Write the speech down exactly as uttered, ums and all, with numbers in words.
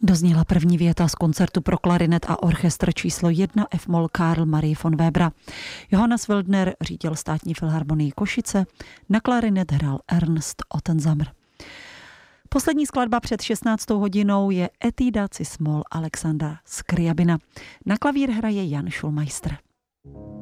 Dozněla první věta z koncertu pro klarinet a orchestr číslo jedna F-moll Karl Marie von Webera. Johannes Wildner řídil Státní filharmonii Košice, na klarinet hrál Ernst Ottensammer. Poslední skladba před šestnáctou hodinou je Etuda cis moll Alexandra Scriabina. Na klavír hraje Jan Schulmeister.